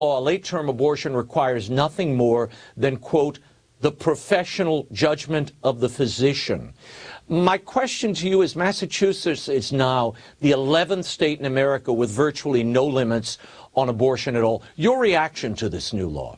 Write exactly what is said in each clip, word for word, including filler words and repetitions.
a late-term abortion requires nothing more than, quote, the professional judgment of the physician. My question to you is, Massachusetts is now the eleventh state in America with virtually no limits on abortion at all. Your reaction to this new law?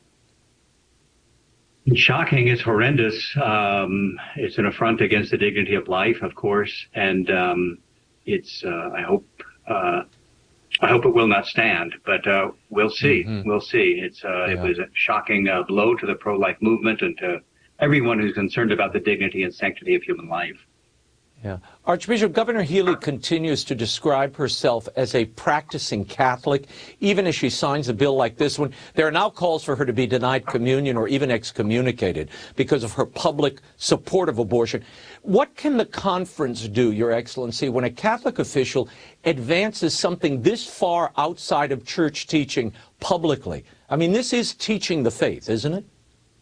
It's shocking. It's horrendous. Um, it's an affront against the dignity of life, of course, and um, it's. Uh, I hope. Uh, I hope it will not stand, but uh, we'll see. Mm-hmm. We'll see. It's. Uh, yeah. It was a shocking uh, blow to the pro-life movement and to everyone who's concerned about the dignity and sanctity of human life. Yeah. Archbishop, Governor Healy continues to describe herself as a practicing Catholic, even as she signs a bill like this one. There are now calls for her to be denied communion or even excommunicated because of her public support of abortion. What can the conference do, Your Excellency, when a Catholic official advances something this far outside of church teaching publicly? I mean, this is teaching the faith, isn't it?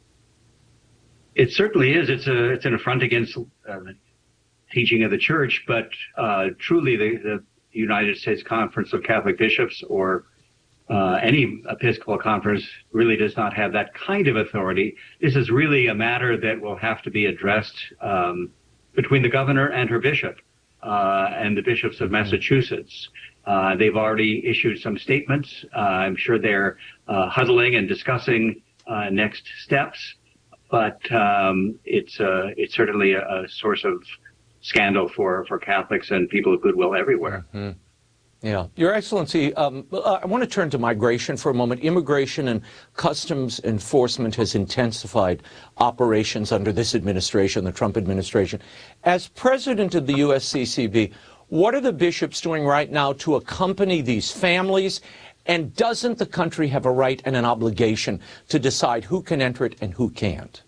It certainly is. It's a it's an affront against uh, teaching of the church, but uh, truly the, the United States Conference of Catholic Bishops or uh, any Episcopal conference really does not have that kind of authority. This is really a matter that will have to be addressed um, between the governor and her bishop uh, and the bishops of Massachusetts. Uh, they've already issued some statements. Uh, I'm sure they're uh, huddling and discussing uh, next steps, but um, it's uh, it's certainly a, a source of scandal for, for Catholics and people of goodwill everywhere. Mm-hmm. Yeah. Your Excellency, um, I want to turn to migration for a moment. Immigration and Customs Enforcement has intensified operations under this administration, the Trump administration. As president of the U S C C B, what are the bishops doing right now to accompany these families? And doesn't the country have a right and an obligation to decide who can enter it and who can't?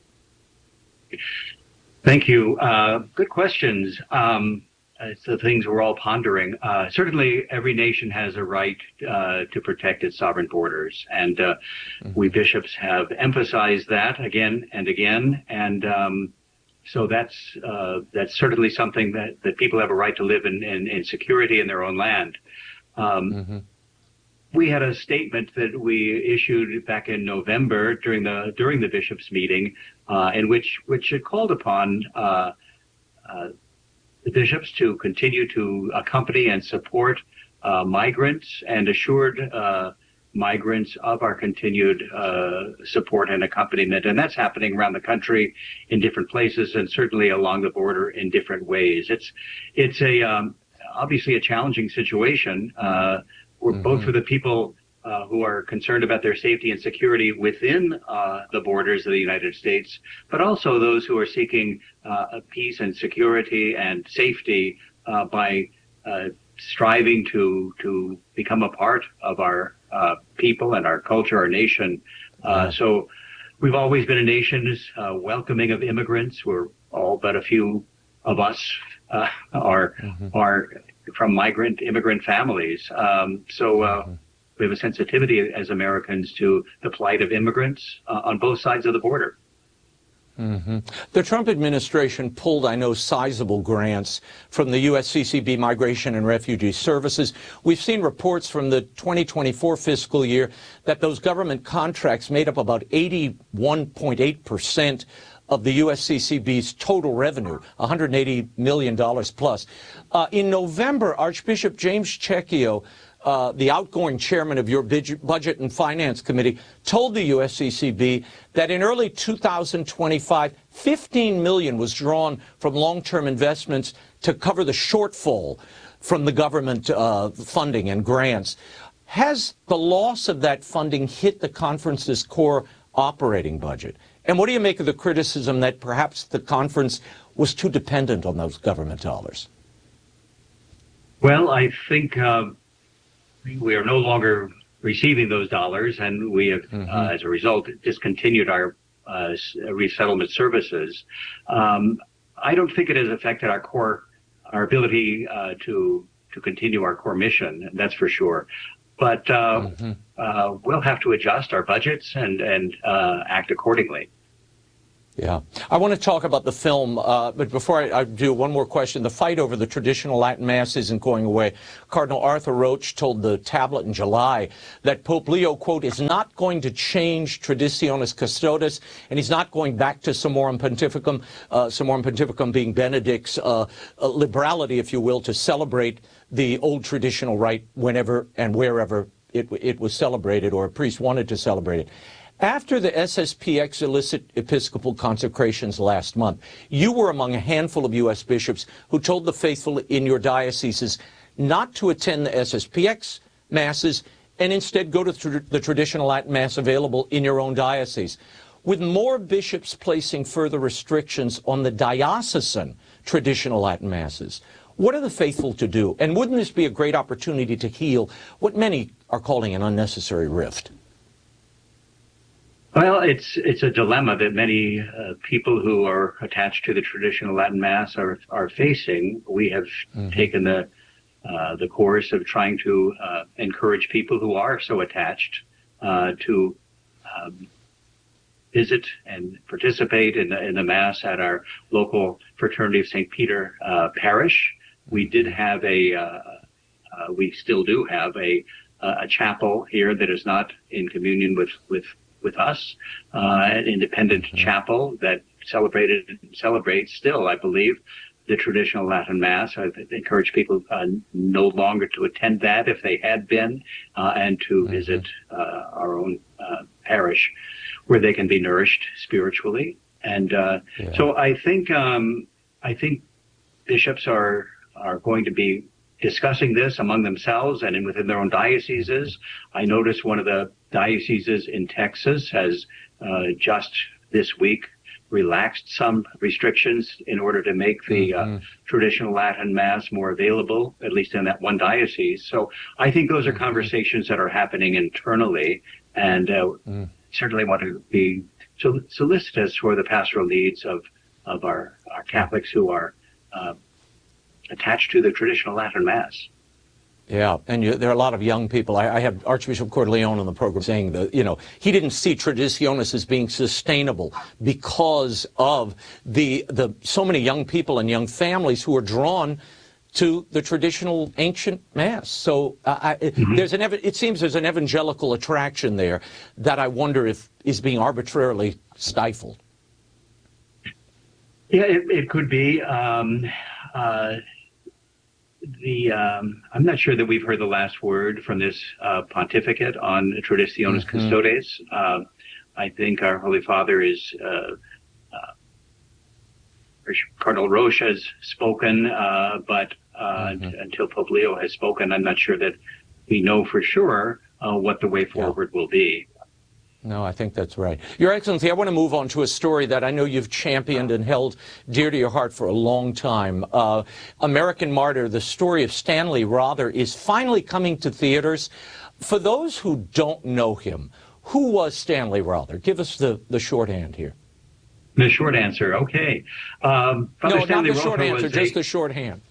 Thank you. Uh, good questions. Um, it's the things we're all pondering. Uh, certainly, every nation has a right uh, to protect its sovereign borders, and uh, mm-hmm. we bishops have emphasized that again and again. And um, so that's uh, that's certainly something that, that people have a right to live in, in, in security in their own land. Um, mm-hmm. We had a statement that we issued back in November during the during the bishops' meeting, uh, in which which it called upon uh, uh, the bishops to continue to accompany and support uh, migrants and assured uh, migrants of our continued uh, support and accompaniment, and that's happening around the country in different places and certainly along the border in different ways. It's it's a um, obviously a challenging situation. Uh, We're mm-hmm. both for the people uh, who are concerned about their safety and security within uh, the borders of the United States, but also those who are seeking uh, peace and security and safety uh, by uh, striving to to become a part of our uh, people and our culture, our nation. Uh, yeah. So we've always been a nation uh, welcoming of immigrants. We're all but a few of us uh, are mm-hmm. are. from migrant immigrant families. Um, so uh, mm-hmm. we have a sensitivity as Americans to the plight of immigrants uh, on both sides of the border. Mm-hmm. The Trump administration pulled, I know, sizable grants from the U S C C B Migration and Refugee Services. We've seen reports from the twenty twenty-four fiscal year that those government contracts made up about eighty-one point eight percent of the U S C C B's total revenue, one hundred eighty million dollars plus. Uh, in November, Archbishop James Checchio, uh, the outgoing chairman of your Budget and Finance Committee, told the U S C C B that in early two thousand twenty-five, fifteen million dollars was drawn from long-term investments to cover the shortfall from the government uh, funding and grants. Has the loss of that funding hit the conference's core operating budget? And what do you make of the criticism that perhaps the conference was too dependent on those government dollars? Well, I think uh, we are no longer receiving those dollars, and we have, mm-hmm. uh, as a result, discontinued our uh, resettlement services. Um, I don't think it has affected our core, our ability uh, to to continue our core mission. That's for sure. But uh, mm-hmm. uh, we'll have to adjust our budgets and and uh, act accordingly. Yeah. I want to talk about the film, uh, but before I, I do, one more question. The fight over the traditional Latin Mass isn't going away. Cardinal Arthur Roche told the Tablet in July that Pope Leo, quote, is not going to change Traditionis Custodes, and he's not going back to Summorum Pontificum, uh, Summorum Pontificum being Benedict's uh, uh, liberality, if you will, to celebrate the old traditional rite whenever and wherever it, it was celebrated or a priest wanted to celebrate it. After the S S P X illicit episcopal consecrations last month, you were among a handful of U S bishops who told the faithful in your dioceses not to attend the S S P X masses and instead go to tr the traditional Latin Mass available in your own diocese. With more bishops placing further restrictions on the diocesan traditional Latin Masses, what are the faithful to do? And wouldn't this be a great opportunity to heal what many are calling an unnecessary rift? Well, it's it's a dilemma that many uh, people who are attached to the traditional Latin Mass are are facing. We have mm-hmm. taken the uh, the course of trying to uh, encourage people who are so attached uh, to um, visit and participate in the in the Mass at our local Fraternity of Saint Peter uh, parish. We did have a uh, uh, we still do have a a chapel here that is not in communion with with. with us, uh, an independent mm-hmm. chapel that celebrated celebrates still, I believe, the traditional Latin Mass. I encourage people uh, no longer to attend that if they had been, uh, and to mm-hmm. visit uh, our own uh, parish, where they can be nourished spiritually. And uh, yeah. so I think um, I think bishops are are going to be discussing this among themselves and in, within their own dioceses. I noticed one of the dioceses in Texas has uh, just this week relaxed some restrictions in order to make the mm-hmm. uh, traditional Latin Mass more available, at least in that one diocese. So I think those are conversations that are happening internally, and uh, mm. certainly want to be so solicitous for the pastoral needs of, of our, our Catholics who are uh, attached to the traditional Latin Mass. Yeah, and you, there are a lot of young people. I, I have Archbishop Cordileone on the program saying that, you know, he didn't see Traditionis as being sustainable because of the the so many young people and young families who are drawn to the traditional ancient Mass. So uh, I, mm-hmm. there's an it seems there's an evangelical attraction there that I wonder if is being arbitrarily stifled. Yeah, it, it could be. Um, uh, The um, I'm not sure that we've heard the last word from this uh, pontificate on Traditionis mm-hmm. Custodes. Uh, I think our Holy Father is uh, uh, Cardinal Roche has spoken, uh, but uh, mm-hmm. until Pope Leo has spoken, I'm not sure that we know for sure uh, what the way forward yeah. will be. No, I think that's right. Your Excellency, I want to move on to a story that I know you've championed and held dear to your heart for a long time. Uh, American Martyr, the story of Stanley Rother, is finally coming to theaters. For those who don't know him, who was Stanley Rother? Give us the, the shorthand here. The short answer, okay. Um, no, Stanley not the short Rother answer, a... just the shorthand.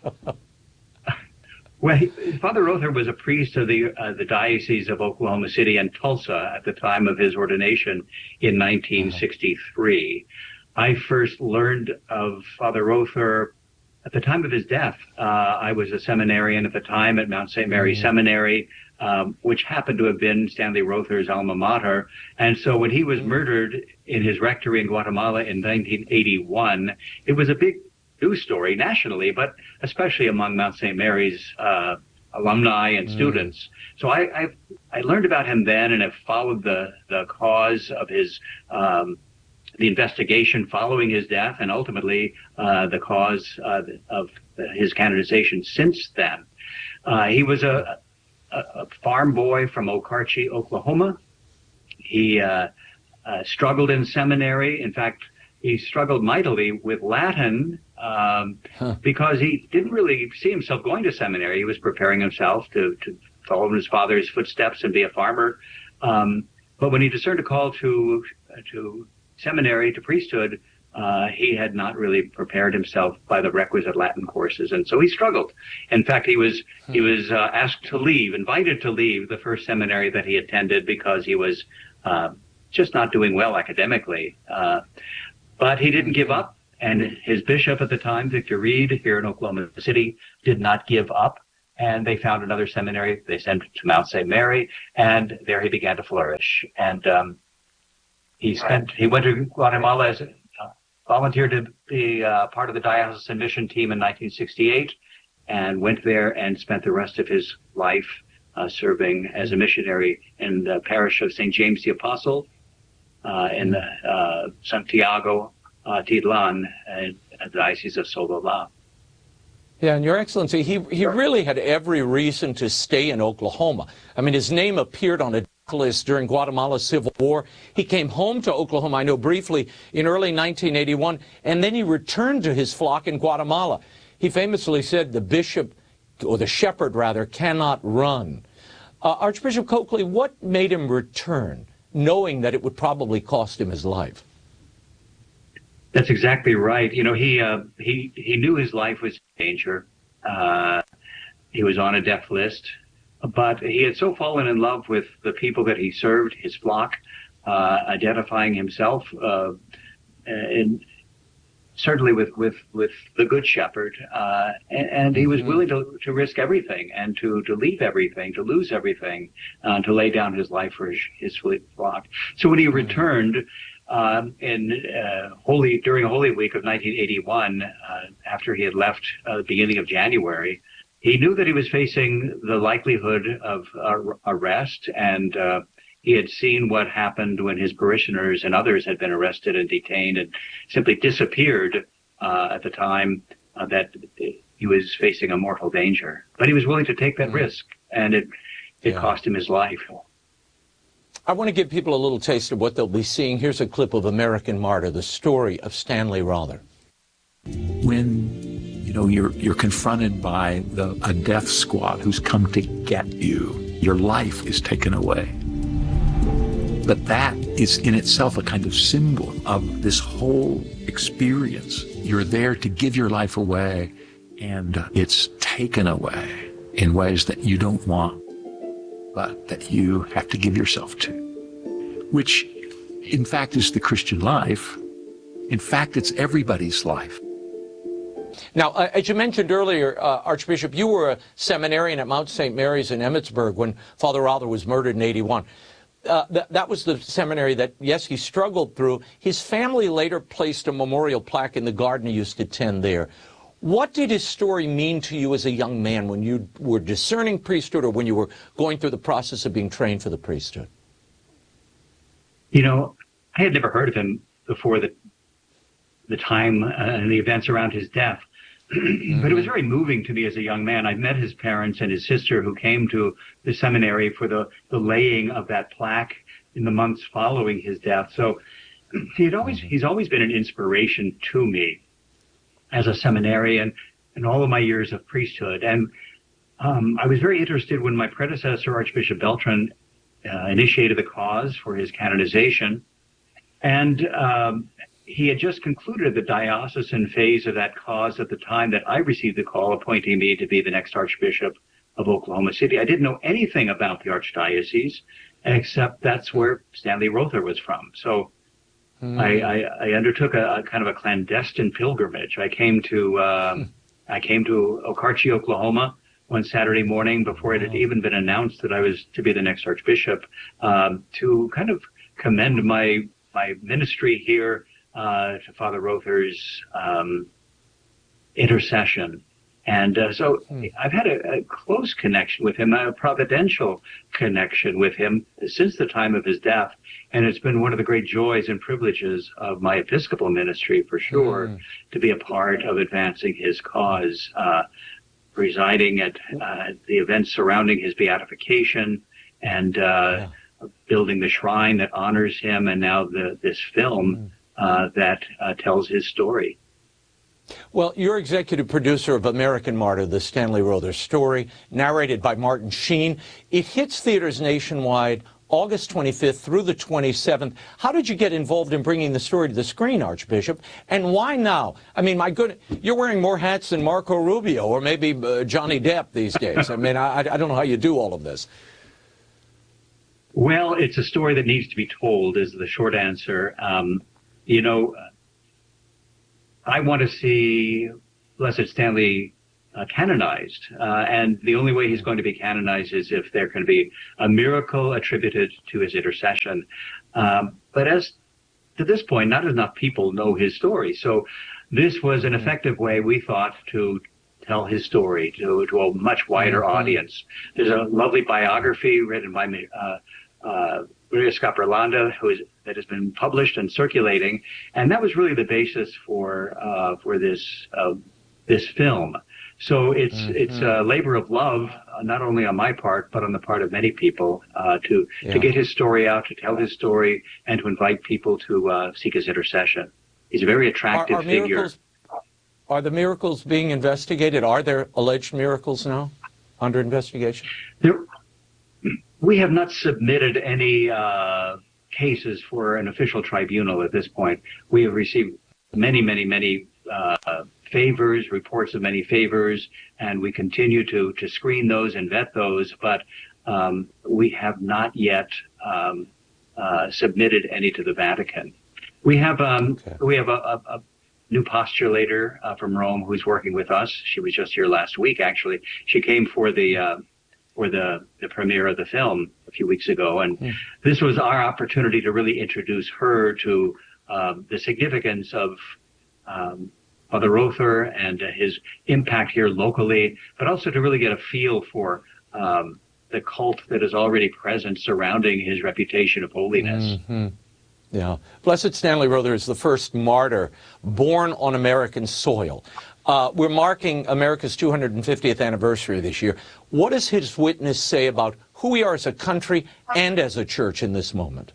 Well, he, Father Rother was a priest of the uh, the Diocese of Oklahoma City and Tulsa at the time of his ordination in nineteen sixty-three. Uh-huh. I first learned of Father Rother at the time of his death. Uh, I was a seminarian at the time at Mount Saint Mary mm-hmm. Seminary, um, which happened to have been Stanley Rother's alma mater. And so when he was mm-hmm. murdered in his rectory in Guatemala in nineteen eighty-one, it was a big news story nationally, but especially among Mount Saint Mary's uh, alumni and mm. students. So I, I I learned about him then, and have followed the the cause of his um, the investigation following his death, and ultimately uh, the cause uh, of his canonization since then. Uh, he was a, a, a farm boy from Okarche, Oklahoma. He uh, uh, struggled in seminary. In fact, he struggled mightily with Latin um, huh. because he didn't really see himself going to seminary. He was preparing himself to, to follow in his father's footsteps and be a farmer. Um, but when he discerned a call to to seminary, to priesthood, uh, he had not really prepared himself by the requisite Latin courses, and so he struggled. In fact, he was hmm. he was uh, asked to leave, invited to leave the first seminary that he attended because he was uh, just not doing well academically. Uh, But he didn't give up, and his bishop at the time, Victor Reed, here in Oklahoma City, did not give up, and they found another seminary. They sent him to Mount Saint Mary, and there he began to flourish. And um, he spent, he went to Guatemala as a, uh, volunteered to be uh, part of the diocesan mission team in nineteen sixty-eight, and went there and spent the rest of his life uh, serving as a missionary in the parish of Saint James the Apostle, uh, in the, uh, Santiago uh, Tidlan, uh, the Diocese of Sololá. Yeah, and Your Excellency, he, he really had every reason to stay in Oklahoma. I mean, his name appeared on a list during Guatemala's Civil War. He came home to Oklahoma, I know briefly, in early nineteen eighty-one, and then he returned to his flock in Guatemala. He famously said the bishop, or the shepherd rather, cannot run. Uh, Archbishop Coakley, what made him return, knowing that it would probably cost him his life? That's exactly right. You know, he uh, he he knew his life was in danger. Uh, he was on a death list, but he had so fallen in love with the people that he served, his flock, uh, identifying himself, uh, and certainly with, with, with the Good Shepherd, uh, and, and he was willing to, to risk everything and to, to leave everything, to lose everything, uh, to lay down his life for his, his flock. So when he returned, Um, in uh, Holy during Holy Week of nineteen eighty-one, uh, after he had left uh, the beginning of January, he knew that he was facing the likelihood of uh, arrest, and uh, he had seen what happened when his parishioners and others had been arrested and detained and simply disappeared uh, at the time uh, that he was facing a mortal danger. But he was willing to take that mm-hmm. risk, and it it yeah. cost him his life. I want to give people a little taste of what they'll be seeing. Here's a clip of American Martyr, the story of Stanley Rother. When, you know, you're you're confronted by the, a death squad who's come to get you, your life is taken away. But that is in itself a kind of symbol of this whole experience. You're there to give your life away, and it's taken away in ways that you don't want, but that you have to give yourself to, which in fact is the Christian life. In fact, it's everybody's life. Now, uh, as you mentioned earlier, uh, Archbishop, you were a seminarian at Mount Saint Mary's in Emmitsburg when Father Rother was murdered in eighty-one. Uh, th that was the seminary that, yes, he struggled through. His family later placed a memorial plaque in the garden he used to tend there. What did his story mean to you as a young man when you were discerning priesthood or when you were going through the process of being trained for the priesthood? You know, I had never heard of him before the, the time uh, and the events around his death. Mm-hmm. But it was very moving to me as a young man. I met his parents and his sister who came to the seminary for the, the laying of that plaque in the months following his death. So he had always, he's always been an inspiration to me as a seminarian in all of my years of priesthood. And um, I was very interested when my predecessor, Archbishop Beltran, uh, initiated the cause for his canonization. And um, he had just concluded the diocesan phase of that cause at the time that I received the call appointing me to be the next Archbishop of Oklahoma City. I didn't know anything about the Archdiocese, except that's where Stanley Rother was from. So Mm. I, I, I undertook a, a kind of a clandestine pilgrimage. I came to uh, mm. I came to Okarche, Oklahoma, one Saturday morning before it had even been announced that I was to be the next Archbishop, um, to kind of commend my my ministry here uh, to Father Rother's um, intercession. And uh, so hmm. I've had a, a close connection with him, a providential connection with him since the time of his death. And it's been one of the great joys and privileges of my Episcopal ministry, for sure, hmm. to be a part of advancing his cause, uh, presiding at uh, the events surrounding his beatification and uh, yeah. building the shrine that honors him, and now the, this film hmm. uh, that uh, tells his story. Well, you're executive producer of American Martyr, the Stanley Rother story, narrated by Martin Sheen. It hits theaters nationwide August twenty-fifth through the twenty-seventh. How did you get involved in bringing the story to the screen, Archbishop? And why now? I mean, my goodness, you're wearing more hats than Marco Rubio or maybe uh, Johnny Depp these days. I mean, I, I don't know how you do all of this. Well, it's a story that needs to be told, is the short answer. Um, you know, I want to see Blessed Stanley uh, canonized. Uh, and the only way he's going to be canonized is if there can be a miracle attributed to his intercession. Um, but as to this point, not enough people know his story. So this was an effective way, we thought, to tell his story to, to a much wider mm-hmm. audience. There's a lovely biography written by uh, uh, Maria Scaprolanda, who is, that has been published and circulating, and that was really the basis for uh, for this uh, this film. So it's mm-hmm. it's a labor of love, uh, not only on my part, but on the part of many people, uh, to yeah. to get his story out, to tell his story, and to invite people to uh, seek his intercession. He's a very attractive are, are figure. Miracles, are the miracles being investigated? Are there alleged miracles now under investigation? There, we have not submitted any uh, cases for an official tribunal at this point. We have received many, many, many uh, favors, reports of many favors, and we continue to, to screen those and vet those, but um, we have not yet um, uh, submitted any to the Vatican. We have um, okay. we have a, a, a new postulator uh, from Rome who's working with us. She was just here last week, actually. She came for the uh, for the, the premiere of the film a few weeks ago, and mm. this was our opportunity to really introduce her to um, the significance of um, Father Rother and uh, his impact here locally, but also to really get a feel for um, the cult that is already present surrounding his reputation of holiness. Mm-hmm. Yeah. Blessed Stanley Rother is the first martyr born on American soil. Uh, we're marking America's two hundred fiftieth anniversary this year. What does his witness say about who we are as a country and as a church in this moment?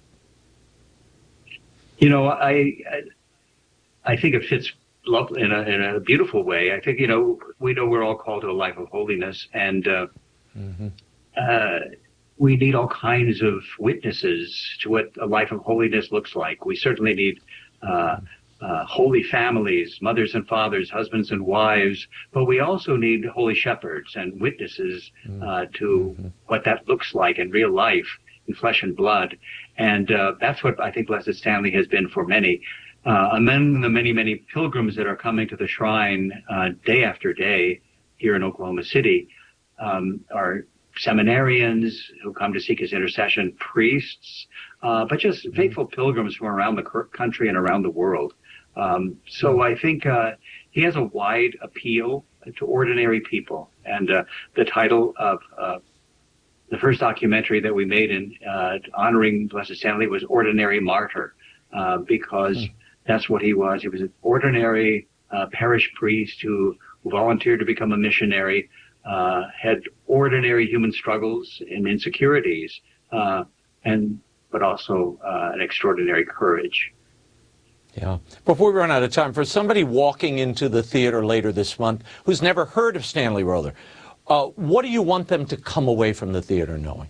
You know, I I think it fits lovely in a, in a beautiful way. I think, you know, we know we're all called to a life of holiness, and uh, mm-hmm. uh, we need all kinds of witnesses to what a life of holiness looks like. We certainly need uh, uh, holy families, mothers and fathers, husbands and wives, but we also need holy shepherds and witnesses uh, to mm-hmm. what that looks like in real life, in flesh and blood. And uh, that's what I think Blessed Stanley has been for many. Uh, among the many, many pilgrims that are coming to the shrine uh, day after day here in Oklahoma City um, are seminarians who come to seek his intercession, priests, uh, but just faithful pilgrims from around the country and around the world. Um, so I think uh, he has a wide appeal to ordinary people. And uh, the title of uh, the first documentary that we made in uh, honoring Blessed Stanley was Ordinary Martyr, uh, because mm. that's what he was. He was an ordinary uh, parish priest who volunteered to become a missionary, Uh, had ordinary human struggles and insecurities, uh, and but also uh, an extraordinary courage. Yeah. Before we run out of time, for somebody walking into the theater later this month who's never heard of Stanley Rother, uh, what do you want them to come away from the theater knowing?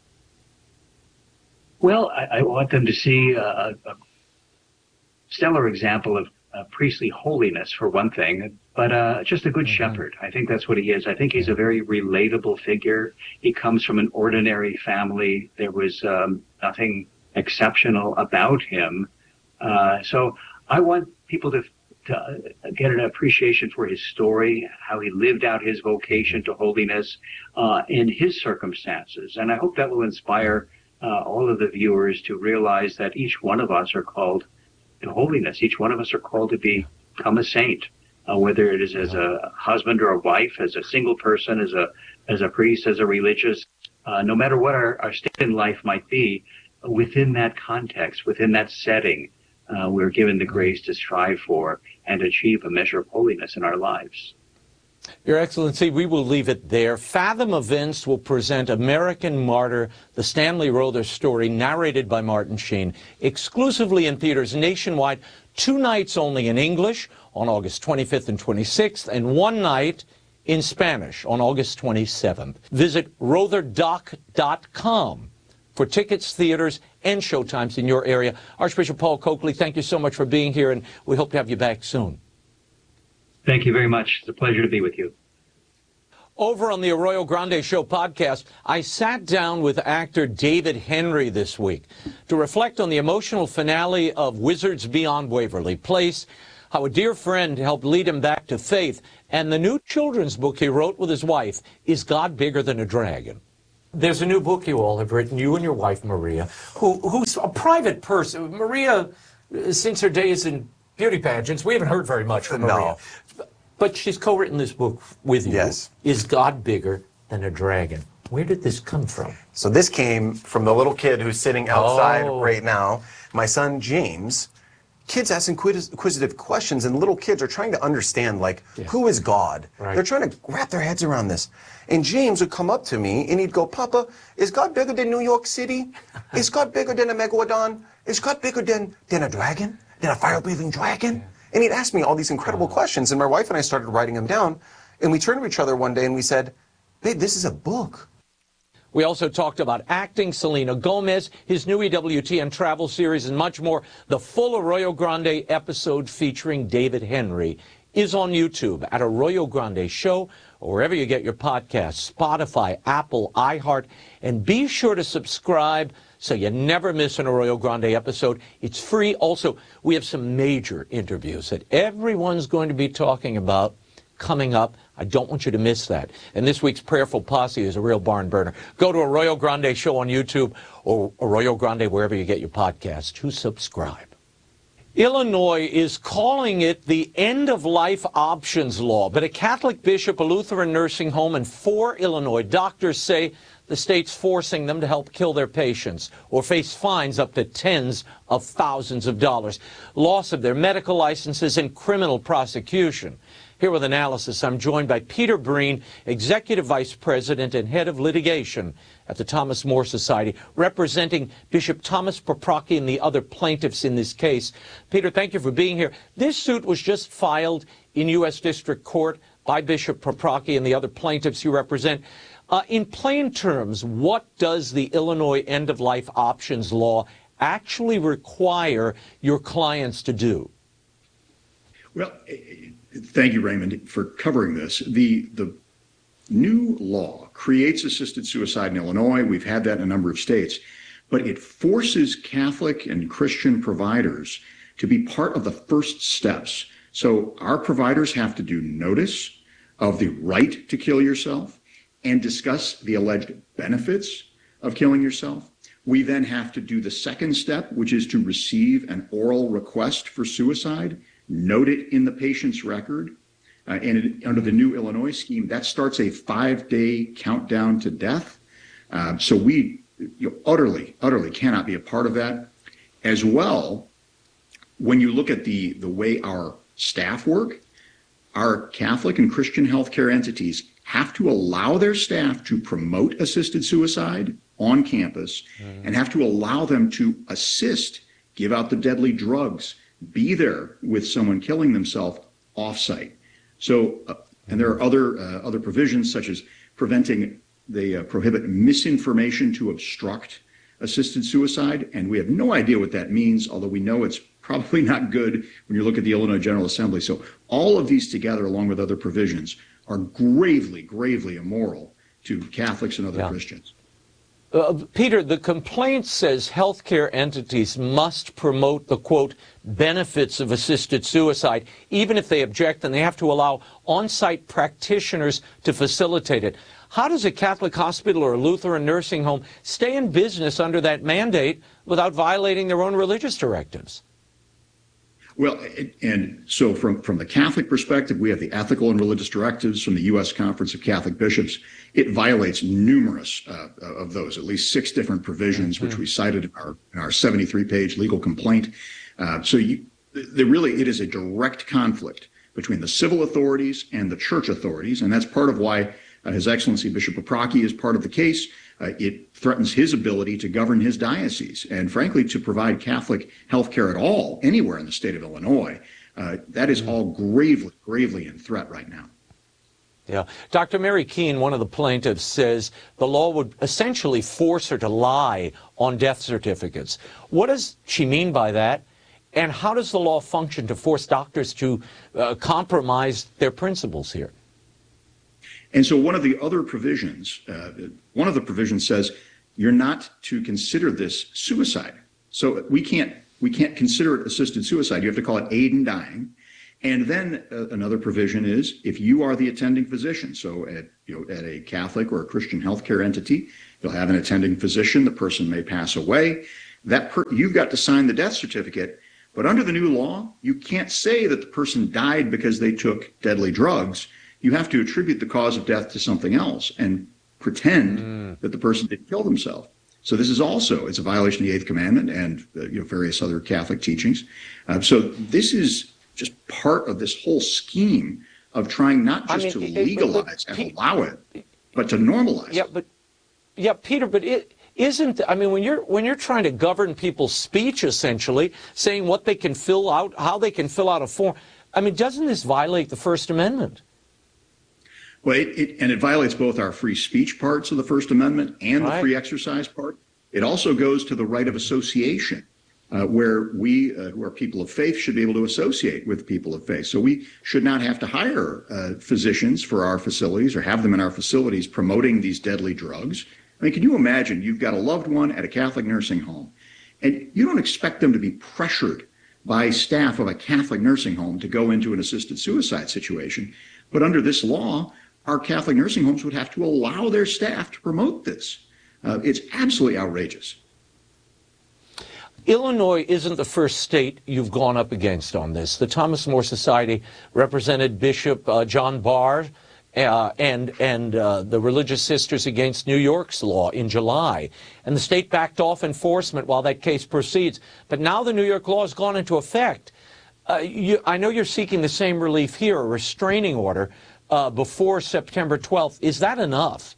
Well, I, I want them to see a, a stellar example of uh, priestly holiness, for one thing, but uh, just a good mm-hmm. shepherd. I think that's what he is. I think he's a very relatable figure. He comes from an ordinary family. There was um, nothing exceptional about him. Uh, so I want people to, to get an appreciation for his story, how he lived out his vocation to holiness uh, in his circumstances. And I hope that will inspire uh, all of the viewers to realize that each one of us are called to holiness. Each one of us are called to be, become a saint, uh, whether it is as a husband or a wife, as a single person, as a as a priest, as a religious, uh, no matter what our, our state in life might be, within that context, within that setting, uh, we're given the grace to strive for and achieve a measure of holiness in our lives. Your Excellency, we will leave it there. Fathom Events will present American Martyr, the Stanley Rother story, narrated by Martin Sheen, exclusively in theaters nationwide, two nights only in English on August twenty-fifth and twenty-sixth, and one night in Spanish on August twenty-seventh. Visit rother doc dot com for tickets, theaters, and showtimes in your area. Archbishop Paul Coakley, thank you so much for being here, and we hope to have you back soon. Thank you very much. It's a pleasure to be with you. Over on the Arroyo Grande Show podcast, I sat down with actor David Henry this week to reflect on the emotional finale of Wizards Beyond Waverly Place. how a dear friend helped lead him back to faith, and the new children's book he wrote with his wife, Is God Bigger Than a Dragon? There's a new book you all have written, you and your wife, Maria, who, who's a private person. Maria, since her days in beauty pageants, we haven't heard very much from Maria. No. But she's co-written this book with you. Yes. Is God Bigger Than a Dragon? Where did this come from? So this came from the little kid who's sitting outside oh. right now, my son James. Kids ask inquisitive questions, and little kids are trying to understand, like, yeah. who is God? Right. They're trying to wrap their heads around this. And James would come up to me, and he'd go, Papa, is God bigger than New York City? Is God bigger than a megalodon? Is God bigger than, than a dragon? Than a fire-breathing dragon? Yeah. And he'd ask me all these incredible oh. questions, and my wife and I started writing them down, and we turned to each other one day, and we said, babe, this is a book. We also talked about acting, Selena Gomez, his new E W T N travel series, and much more. The full Arroyo Grande episode featuring David Henry is on YouTube at Arroyo Grande Show, or wherever you get your podcasts, Spotify, Apple, iHeart, and be sure to subscribe so you never miss an Arroyo Grande episode. It's free. Also, we have some major interviews that everyone's going to be talking about coming up. I don't want you to miss that. And this week's Prayerful Posse is a real barn burner. Go to Arroyo Grande Show on YouTube or Arroyo Grande wherever you get your podcasts to subscribe. Illinois is calling it the end-of-life options law, but a Catholic bishop, a Lutheran nursing home, and four Illinois doctors say the state's forcing them to help kill their patients or face fines up to tens of thousands of dollars, loss of their medical licenses, and criminal prosecution. Here with analysis, I'm joined by Peter Breen, Executive Vice President and Head of Litigation at the Thomas More Society, representing Bishop Thomas Paprocki and the other plaintiffs in this case. Peter, thank you for being here. This suit was just filed in U S District Court by Bishop Paprocki and the other plaintiffs you represent. Uh, in plain terms, what does the Illinois end-of-life options law actually require your clients to do? Well, thank you, Raymond, for covering this. The, the new law creates assisted suicide in Illinois. We've had that in a number of states, but it forces Catholic and Christian providers to be part of the first steps. So our providers have to do notice of the right to kill yourself and discuss the alleged benefits of killing yourself. We then have to do the second step, which is to receive an oral request for suicide, note it in the patient's record, uh, and it, under the new Illinois scheme, that starts a five-day countdown to death. Uh, so we you know, utterly, utterly cannot be a part of that. As well, when you look at the, the way our staff work, our Catholic and Christian healthcare entities have to allow their staff to promote assisted suicide on campus mm. and have to allow them to assist, give out the deadly drugs, be there with someone killing themselves off-site. So, uh, and there are other uh, other provisions such as preventing, they uh, prohibit misinformation to obstruct assisted suicide, and we have no idea what that means, although we know it's probably not good when you look at the Illinois General Assembly. So all of these together, along with other provisions, are gravely, gravely immoral to Catholics and other yeah. Christians. Uh, Peter, the complaint says healthcare entities must promote the, quote, benefits of assisted suicide, even if they object, and they have to allow on-site practitioners to facilitate it. How does a Catholic hospital or a Lutheran nursing home stay in business under that mandate without violating their own religious directives? Well, and so from, from the Catholic perspective, we have the ethical and religious directives from the U S Conference of Catholic Bishops. It violates numerous uh, of those, at least six different provisions, mm-hmm. which we cited in our, in our seventy-three page legal complaint. Uh, so you, there really, it is a direct conflict between the civil authorities and the church authorities, and that's part of why uh, His Excellency Bishop Paprocki is part of the case. Uh, it threatens his ability to govern his diocese and, frankly, to provide Catholic health care at all, anywhere in the state of Illinois. Uh, that is all gravely, gravely in threat right now. Yeah. Doctor Mary Keene, one of the plaintiffs, says the law would essentially force her to lie on death certificates. What does she mean by that? And how does the law function to force doctors to uh, compromise their principles here? And so one of the other provisions, uh, one of the provisions says you're not to consider this suicide. So we can't we can't consider it assisted suicide. You have to call it aid in dying. And then uh, another provision is if you are the attending physician, so at you know at a Catholic or a Christian healthcare entity, you'll have an attending physician. The person may pass away. That per- you've got to sign the death certificate. But under the new law, you can't say that the person died because they took deadly drugs. You have to attribute the cause of death to something else and pretend mm. that the person didn't kill themselves. So this is also, it's a violation of the Eighth Commandment and uh, you know various other Catholic teachings. Uh, so this is just part of this whole scheme of trying not just I mean, to legalize it, it, and allow it, but to normalize yeah, it. But, yeah, Peter, but it isn't, I mean, when you're when you're trying to govern people's speech, essentially, saying what they can fill out, how they can fill out a form, I mean, doesn't this violate the First Amendment? Well, it, it, and it violates both our free speech parts of the First Amendment and right. the free exercise part. It also goes to the right of association, uh, where we, uh, who are people of faith, should be able to associate with people of faith. So we should not have to hire uh, physicians for our facilities or have them in our facilities promoting these deadly drugs. I mean, can you imagine you've got a loved one at a Catholic nursing home, and you don't expect them to be pressured by staff of a Catholic nursing home to go into an assisted suicide situation. But under this law, our Catholic nursing homes would have to allow their staff to promote this. Uh, it's absolutely outrageous. Illinois isn't the first state you've gone up against on this. The Thomas More Society represented Bishop uh, John Barr uh, and and uh, the Religious Sisters Against New York's law in July. And the state backed off enforcement while that case proceeds. But now the New York law has gone into effect. Uh, you, I know you're seeking the same relief here, a restraining order, uh, before September twelfth. Is that enough?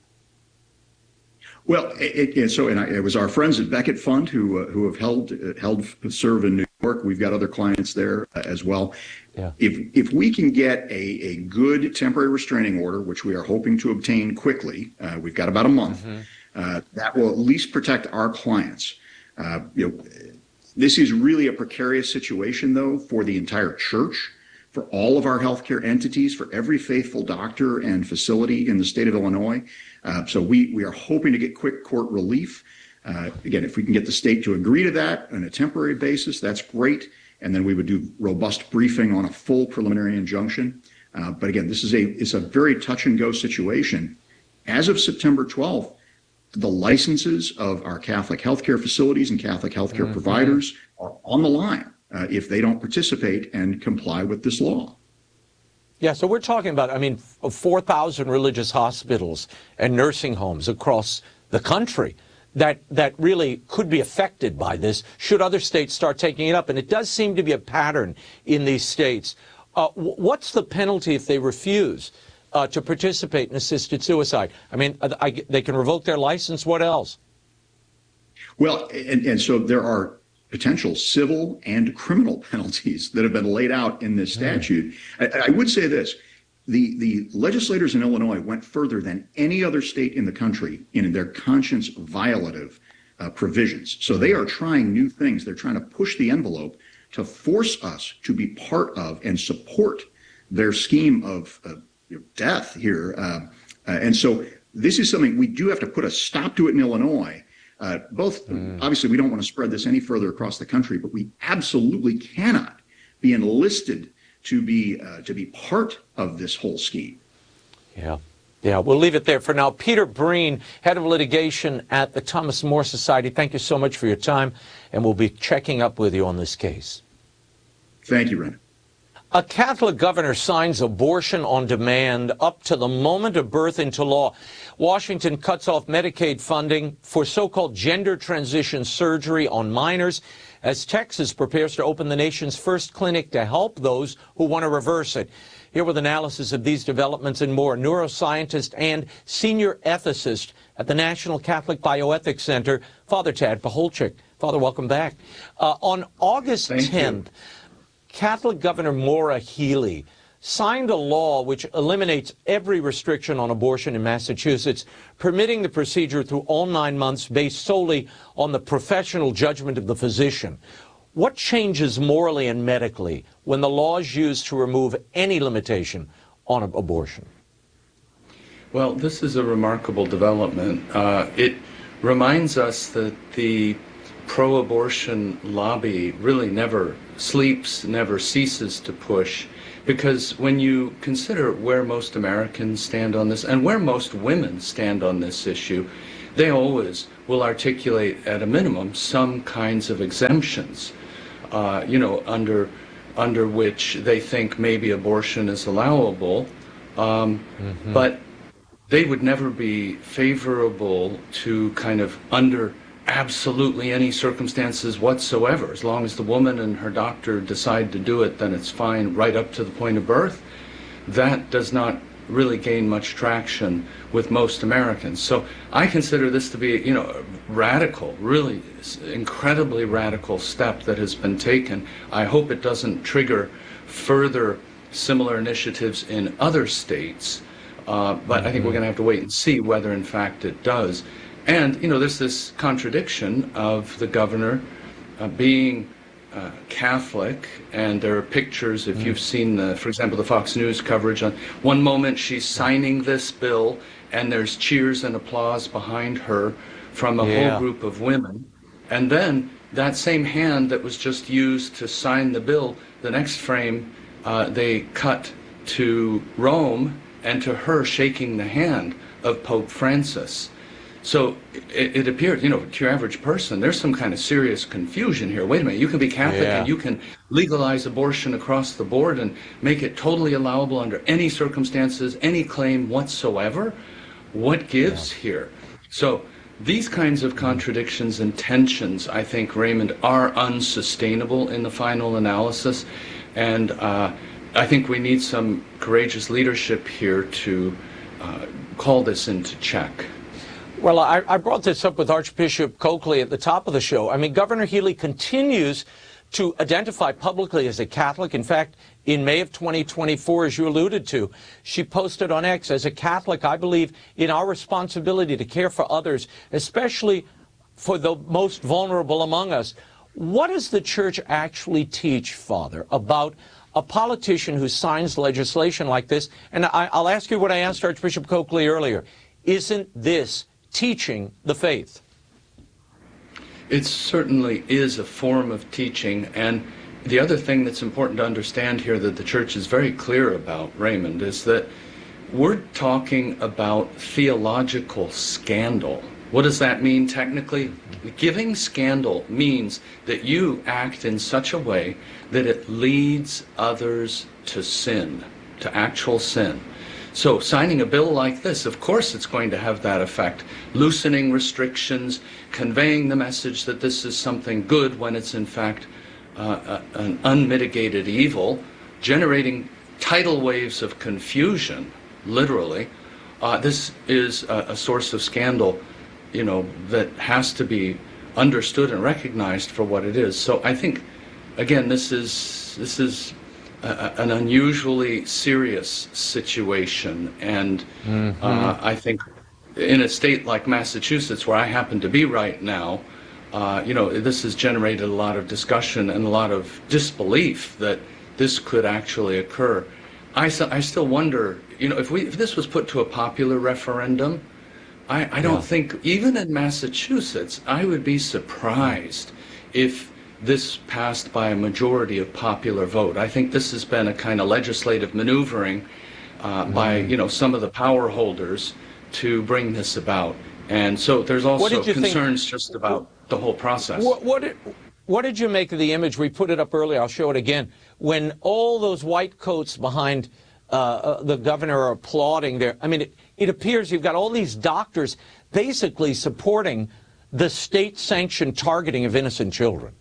Well, it, it, so and I, it was our friends at Becket Fund who uh, who have held uh, held serve in New York. We've got other clients there uh, as well. Yeah. If if we can get a, a good temporary restraining order, which we are hoping to obtain quickly, uh, we've got about a month. Mm-hmm. uh, that will at least protect our clients. Uh, you know, this is really a precarious situation, though, for the entire church, for all of our healthcare entities, for every faithful doctor and facility in the state of Illinois. Uh, so we, we are hoping to get quick court relief. Uh, again, if we can get the state to agree to that on a temporary basis, that's great. And then we would do robust briefing on a full preliminary injunction. Uh, but again, this is a it's a very touch and go situation. As of September twelfth, the licenses of our Catholic healthcare facilities and Catholic healthcare mm-hmm. providers are on the line uh, if they don't participate and comply with this law. Yeah, so we're talking about, I mean, four thousand religious hospitals and nursing homes across the country that that really could be affected by this should other states start taking it up. And it does seem to be a pattern in these states. Uh, what's the penalty if they refuse uh, to participate in assisted suicide? I mean, I, I, they can revoke their license. What else? Well, and, and so there are potential civil and criminal penalties that have been laid out in this statute. Mm. I, I would say this. The, the legislators in Illinois went further than any other state in the country in their conscience violative uh, provisions. So they are trying new things. They're trying to push the envelope to force us to be part of and support their scheme of uh, you know, death here. Uh, uh, and so this is something we do have to put a stop to it in Illinois. Uh, both, mm. obviously, we don't want to spread this any further across the country, but we absolutely cannot be enlisted to be uh, to be part of this whole scheme. Yeah, yeah. We'll leave it there for now. Peter Breen, head of litigation at the Thomas More Society. Thank you so much for your time, and we'll be checking up with you on this case. Thank you, Ren. A Catholic governor signs abortion on demand up to the moment of birth into law. Washington cuts off Medicaid funding for so-called gender transition surgery on minors as Texas prepares to open the nation's first clinic to help those who want to reverse it. Here with analysis of these developments and more, neuroscientist and senior ethicist at the National Catholic Bioethics Center, Father Tad Pacholczyk. Father, welcome back. Uh, on August tenth, Catholic Governor Maura Healey signed a law which eliminates every restriction on abortion in Massachusetts, permitting the procedure through all nine months based solely on the professional judgment of the physician. What changes morally and medically when the law is used to remove any limitation on abortion? Well, this is a remarkable development. Uh, it reminds us that the pro-abortion lobby really never sleeps, never ceases to push, because when you consider where most Americans stand on this and where most women stand on this issue, they always will articulate at a minimum some kinds of exemptions, uh, you know, under under which they think maybe abortion is allowable, um, mm-hmm. but they would never be favorable to kind of under absolutely any circumstances whatsoever. As long as the woman and her doctor decide to do it, then it's fine right up to the point of birth. That does not really gain much traction with most Americans. So I consider this to be, you know, a radical, really incredibly radical step that has been taken. I hope it doesn't trigger further similar initiatives in other states, uh, but I think we're going to have to wait and see whether in fact it does. And, you know, there's this contradiction of the governor uh, being uh, Catholic, and there are pictures, if mm. you've seen, the, for example, the Fox News coverage, on one moment she's signing this bill, and there's cheers and applause behind her from a yeah. whole group of women. And then that same hand that was just used to sign the bill, the next frame, uh, they cut to Rome and to her shaking the hand of Pope Francis. So it, it appears, you know, to your average person, there's some kind of serious confusion here. Wait a minute, you can be Catholic yeah. and you can legalize abortion across the board and make it totally allowable under any circumstances, any claim whatsoever? What gives yeah. here? So these kinds of contradictions and tensions, I think, Raymond, are unsustainable in the final analysis. And uh, I think we need some courageous leadership here to uh, call this into check. Well, I, I brought this up with Archbishop Coakley at the top of the show. I mean, Governor Healy continues to identify publicly as a Catholic. In fact, in May of twenty twenty-four, as you alluded to, she posted on X, as a Catholic, I believe in our responsibility to care for others, especially for the most vulnerable among us. What does the church actually teach, Father, about a politician who signs legislation like this? And I, I'll ask you what I asked Archbishop Coakley earlier. Isn't this teaching the faith? It certainly is a form of teaching, and the other thing that's important to understand here that the church is very clear about, Raymond, is that we're talking about theological scandal. What does that mean technically? Giving scandal means that you act in such a way that it leads others to sin, to actual sin. So signing a bill like this, of course it's going to have that effect, loosening restrictions, conveying the message that this is something good when it's in fact uh, an unmitigated evil, generating tidal waves of confusion, literally. Uh, this is a, a source of scandal, you know, that has to be understood and recognized for what it is. So I think, again, this is this is a, an unusually serious situation, and mm-hmm. uh, I think in a state like Massachusetts, where I happen to be right now, uh, you know, this has generated a lot of discussion and a lot of disbelief that this could actually occur. I, I still wonder, you know, if we if this was put to a popular referendum, I, I don't yeah. think, even in Massachusetts, I would be surprised if this passed by a majority of popular vote. I think this has been a kind of legislative maneuvering uh, mm-hmm. by, you know, some of the power holders to bring this about. And so there's also concerns think, just about the whole process. What, what, did, what did you make of the image? We put it up earlier. I'll show it again. When all those white coats behind uh, uh, the governor are applauding there. I mean, it, it appears you've got all these doctors basically supporting the state-sanctioned targeting of innocent children.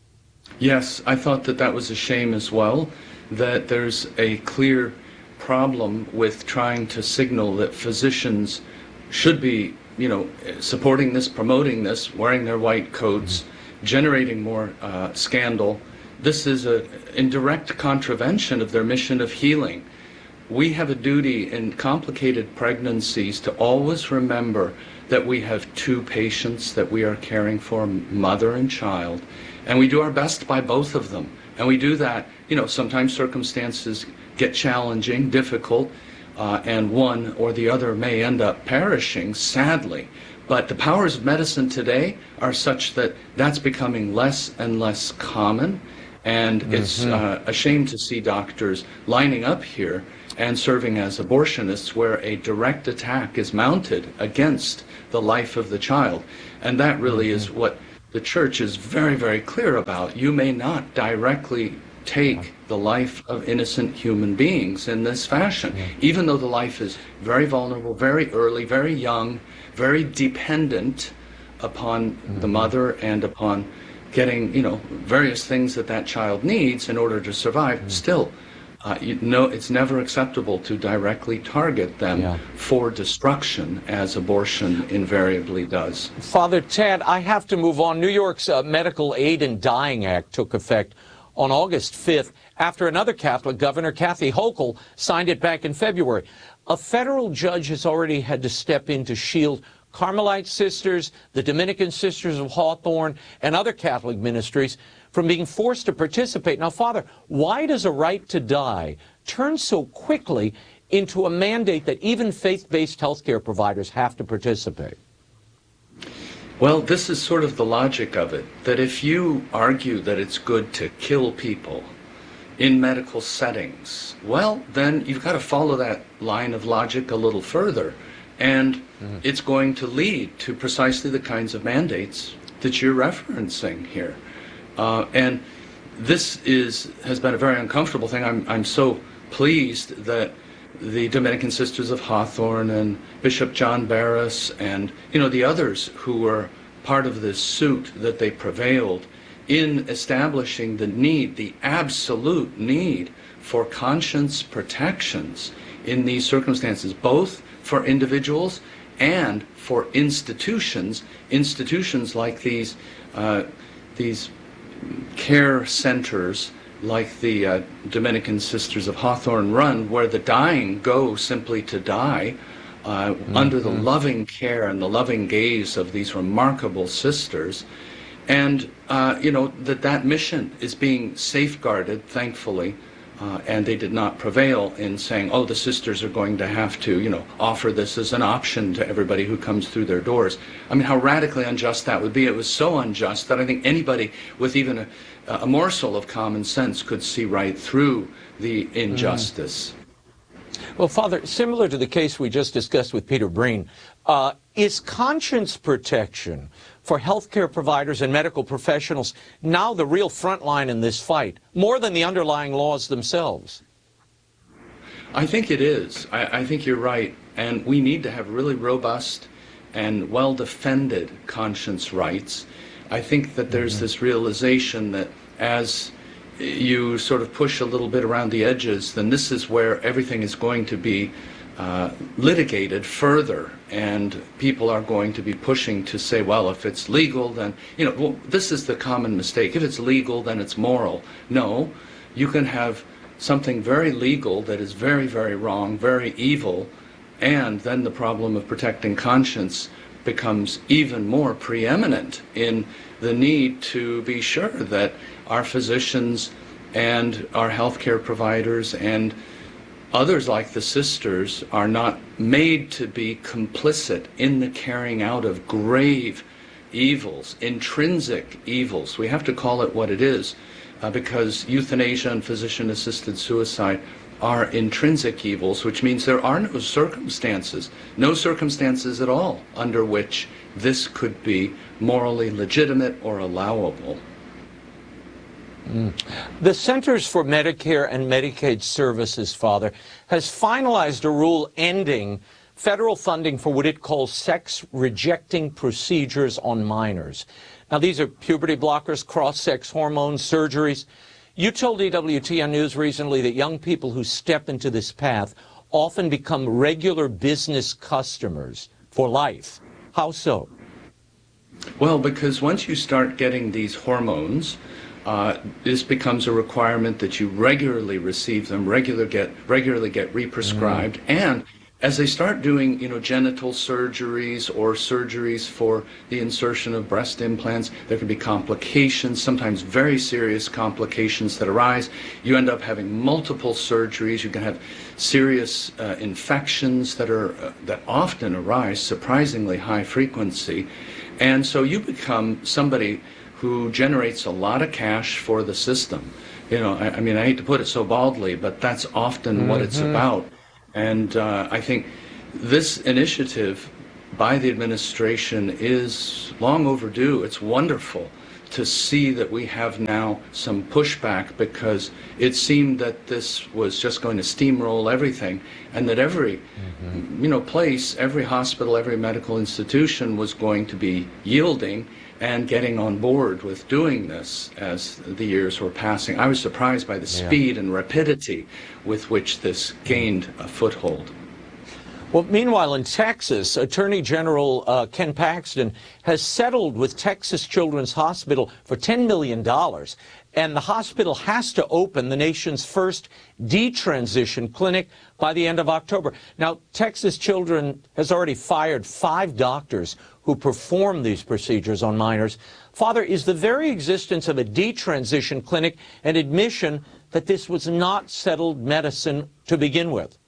Yes, I thought that that was a shame as well, that there's a clear problem with trying to signal that physicians should be, you know, supporting this, promoting this, wearing their white coats, mm-hmm. generating more uh, scandal. This is a in direct contravention of their mission of healing. We have a duty in complicated pregnancies to always remember that we have two patients that we are caring for, mother and child, and we do our best by both of them. And we do that, you know, sometimes circumstances get challenging, difficult, uh, and one or the other may end up perishing, sadly. But the powers of medicine today are such that that's becoming less and less common. And mm-hmm. it's uh, a shame to see doctors lining up here and serving as abortionists where a direct attack is mounted against the life of the child. And that really mm-hmm. is what the church is very, very clear about. You may not directly take the life of innocent human beings in this fashion, yeah. even though the life is very vulnerable, very early, very young, very dependent upon mm-hmm. the mother and upon getting, you know, various things that that child needs in order to survive. Mm-hmm. Still, uh, you know, it's never acceptable to directly target them yeah. for destruction, as abortion invariably does. Father Tad, I have to move on. New York's uh, Medical Aid in Dying Act took effect on August fifth after another Catholic governor, Kathy Hochul, signed it back in February. A federal judge has already had to step in to shield Carmelite Sisters, the Dominican Sisters of Hawthorne, and other Catholic ministries from being forced to participate. Now, Father, why does a right to die turn so quickly into a mandate that even faith-based healthcare providers have to participate? Well, this is sort of the logic of it, that if you argue that it's good to kill people in medical settings, well, then you've got to follow that line of logic a little further. And mm-hmm. it's going to lead to precisely the kinds of mandates that you're referencing here. Uh, and this is has been a very uncomfortable thing. I'm, I'm so pleased that the Dominican Sisters of Hawthorne and Bishop John Barris and, you know, the others who were part of this suit, that they prevailed in establishing the need, the absolute need for conscience protections in these circumstances, both for individuals and for institutions, institutions like these, uh, these care centers like the uh, Dominican Sisters of Hawthorne run, where the dying go simply to die uh, mm-hmm. under the loving care and the loving gaze of these remarkable sisters. And, uh, you know, that that mission is being safeguarded, thankfully, uh, and they did not prevail in saying, oh, the sisters are going to have to, you know, offer this as an option to everybody who comes through their doors. I mean, how radically unjust that would be. It was so unjust that I think anybody with even a, a morsel of common sense could see right through the injustice. Mm. Well, Father, similar to the case we just discussed with Peter Breen, uh, is conscience protection for healthcare providers and medical professionals now the real front line in this fight, more than the underlying laws themselves? I think it is. I, I think you're right. And we need to have really robust and well-defended conscience rights. I think that there's mm-hmm. this realization that as you sort of push a little bit around the edges, then this is where everything is going to be uh, litigated further, and people are going to be pushing to say, well, if it's legal, then, you know, well, this is the common mistake. If it's legal, then it's moral. No, you can have something very legal that is very, very wrong, very evil, and then the problem of protecting conscience becomes even more preeminent in the need to be sure that our physicians and our healthcare providers and others like the sisters are not made to be complicit in the carrying out of grave evils, intrinsic evils. We have to call it what it is, uh, because euthanasia and physician-assisted suicide are intrinsic evils, which means there are no circumstances, no circumstances at all under which this could be morally legitimate or allowable. Mm. The Centers for Medicare and Medicaid Services, Father, has finalized a rule ending federal funding for what it calls sex-rejecting procedures on minors. Now, these are puberty blockers, cross-sex hormones, surgeries. You told E W T N News recently that young people who step into this path often become regular business customers for life. How so? Well, because once you start getting these hormones, uh, this becomes a requirement that you regularly receive them, regular get, regularly get represcribed, mm. and as they start doing, you know, genital surgeries or surgeries for the insertion of breast implants, there can be complications, sometimes very serious complications that arise. You end up having multiple surgeries. You can have serious uh, infections that are uh, that often arise, surprisingly high frequency. And so you become somebody who generates a lot of cash for the system. You know, I, I mean, I hate to put it so baldly, but that's often mm-hmm. what it's about. And uh, I think this initiative by the administration is long overdue. It's wonderful to see that we have now some pushback, because it seemed that this was just going to steamroll everything, and that every mm-hmm. you know place, every hospital, every medical institution was going to be yielding and getting on board with doing this as the years were passing. I was surprised by the yeah. speed and rapidity with which this gained a foothold. Well, meanwhile, in Texas, Attorney General uh, Ken Paxton has settled with Texas Children's Hospital for ten million dollars, and the hospital has to open the nation's first detransition clinic by the end of October. Now, Texas Children has already fired five doctors who perform these procedures on minors. Father, is the very existence of a detransition clinic an admission that this was not settled medicine to begin with?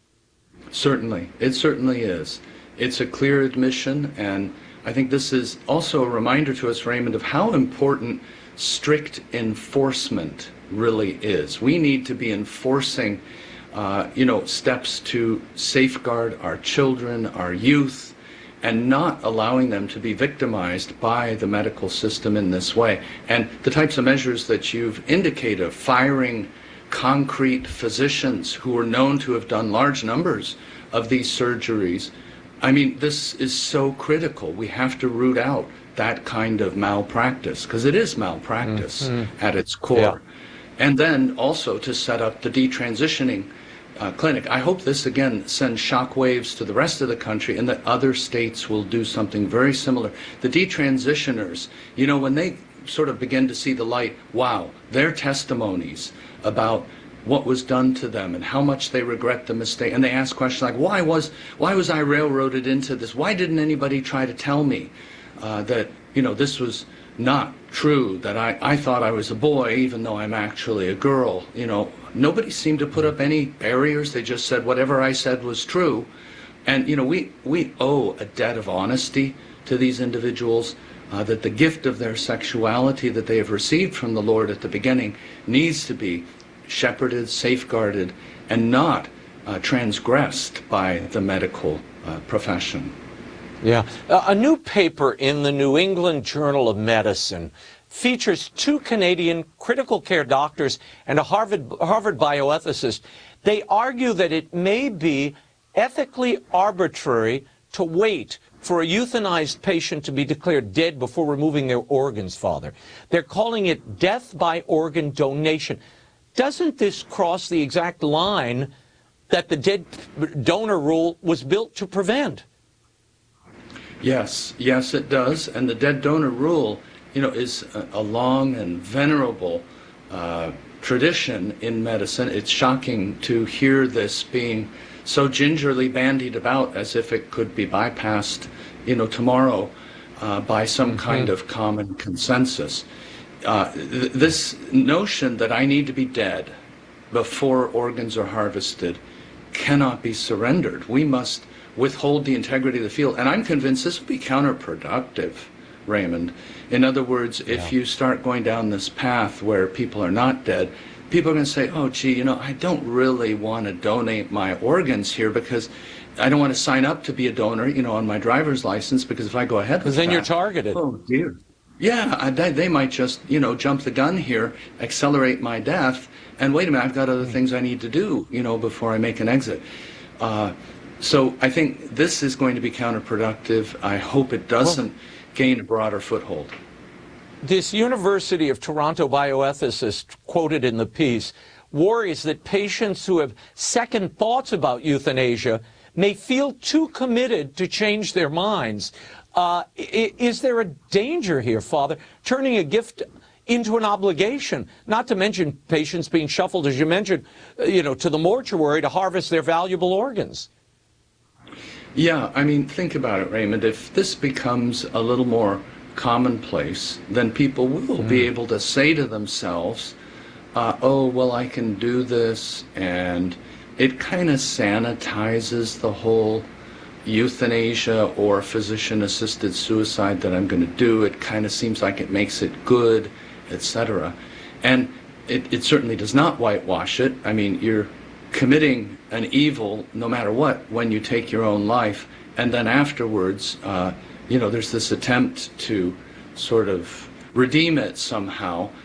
Certainly. It certainly is. It's a clear admission, and I think this is also a reminder to us, Raymond, of how important strict enforcement really is. We need to be enforcing, uh, you know, steps to safeguard our children, our youth, and not allowing them to be victimized by the medical system in this way. And the types of measures that you've indicated, firing concrete physicians who are known to have done large numbers of these surgeries, I mean, this is so critical. We have to root out that kind of malpractice, because it is malpractice mm-hmm. at its core. Yeah. And then also to set up the detransitioning Uh, clinic. I hope this again sends shockwaves to the rest of the country, and that other states will do something very similar. The detransitioners, you know, when they sort of begin to see the light, wow, their testimonies about what was done to them and how much they regret the mistake, and they ask questions like, why was why was I railroaded into this? Why didn't anybody try to tell me uh, that, you know, this was not true, that I, I thought I was a boy even though I'm actually a girl? You know, nobody seemed to put up any barriers. They just said whatever I said was true. And, you know, we, we owe a debt of honesty to these individuals, uh, that the gift of their sexuality that they have received from the Lord at the beginning needs to be shepherded, safeguarded, and not uh, transgressed by the medical uh, profession. Yeah. Uh, a new paper in the New England Journal of Medicine features two Canadian critical care doctors and a Harvard, Harvard bioethicist. They argue that it may be ethically arbitrary to wait for a euthanized patient to be declared dead before removing their organs, Father. They're calling it death by organ donation. Doesn't this cross the exact line that the dead donor rule was built to prevent? Yes, yes, it does. And the dead donor rule, you know, is a, a long and venerable uh, tradition in medicine. It's shocking to hear this being so gingerly bandied about as if it could be bypassed, you know, tomorrow uh, by some mm-hmm. kind of common consensus. Uh, th- this notion that I need to be dead before organs are harvested cannot be surrendered. We must withhold the integrity of the field. And I'm convinced this will be counterproductive, Raymond. In other words, if yeah. you start going down this path where people are not dead, people are going to say, oh, gee, you know, I don't really want to donate my organs here because I don't want to sign up to be a donor, you know, on my driver's license, because if I go ahead with Because then that, you're targeted. Oh, dear. Yeah, I, they, they might just, you know, jump the gun here, accelerate my death, and wait a minute, I've got other things I need to do, you know, before I make an exit. Uh, so I think this is going to be counterproductive. I hope it doesn't well, gain a broader foothold. This University of Toronto bioethicist quoted in the piece worries that patients who have second thoughts about euthanasia may feel too committed to change their minds. Uh, is there a danger here, Father, turning a gift into an obligation, not to mention patients being shuffled, as you mentioned, you know, to the mortuary to harvest their valuable organs? Yeah, I mean, think about it, Raymond. If this becomes a little more commonplace, then people will mm. be able to say to themselves, uh, oh, well, I can do this, and it kind of sanitizes the whole euthanasia or physician-assisted suicide that I'm going to do. It kind of seems like it makes it good, et cetera. And it, it certainly does not whitewash it. I mean, you're committing an evil no matter what when you take your own life, and then afterwards, uh, you know, there's this attempt to sort of redeem it somehow.